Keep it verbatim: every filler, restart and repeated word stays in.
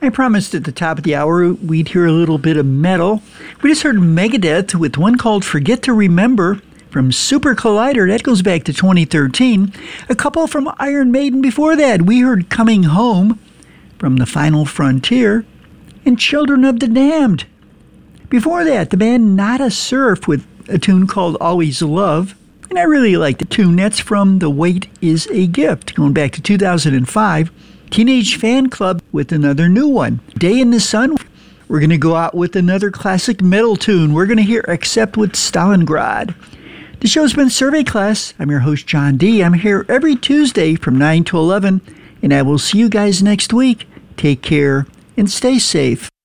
I promised at the top of the hour we'd hear a little bit of metal. We just heard Megadeth with one called Forget to Remember from Super Collider. That goes back to twenty thirteen. A couple from Iron Maiden before that. We heard Coming Home from The Final Frontier and Children of the Damned. Before that, the band Nada Surf with a tune called Always Love. And I really like the tune. That's from The Wait is a Gift, going back to two thousand five. Teenage Fan Club with another new one. Day in the Sun. We're going to go out with another classic metal tune. We're going to hear Accept with Stalingrad. The show's been Survey Class. I'm your host, John D. I'm here every Tuesday from nine to eleven, and I will see you guys next week. Take care and stay safe.